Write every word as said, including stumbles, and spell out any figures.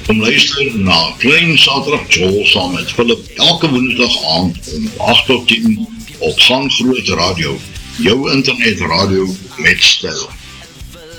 Kom luister na Klein Saterdag Joel saam met Philip elke woensdag aand om agt tot tien op Gaan Groot Radio, jou internet radio met styl.